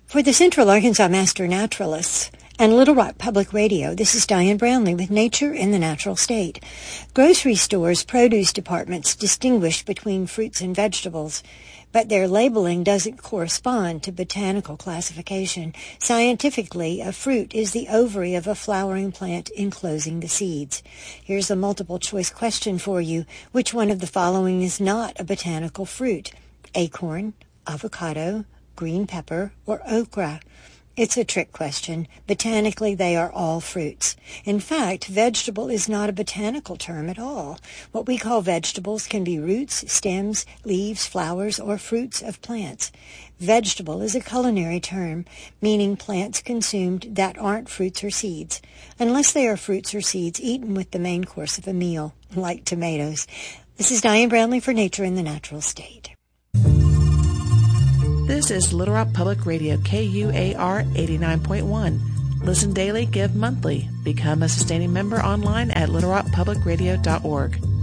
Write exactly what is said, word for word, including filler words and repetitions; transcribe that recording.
For the Central Arkansas Master Naturalists and Little Rock Public Radio, this is Diane Brownlee with Nature in the Natural State. Grocery stores' produce departments distinguish between fruits and vegetables, but their labeling doesn't correspond to botanical classification. Scientifically, a fruit is the ovary of a flowering plant enclosing the seeds. Here's a multiple-choice question for you. Which one of the following is not a botanical fruit? Acorn, avocado, green pepper, or okra? It's a trick question. Botanically, they are all fruits. In fact, vegetable is not a botanical term at all. What we call vegetables can be roots, stems, leaves, flowers, or fruits of plants. Vegetable is a culinary term, meaning plants consumed that aren't fruits or seeds, unless they are fruits or seeds eaten with the main course of a meal, like tomatoes. This is Diane Brownlee for Nature in the Natural State. This is Little Rock Public Radio, K U A R eighty-nine point one. Listen daily, give monthly. Become a sustaining member online at little rock public radio dot org.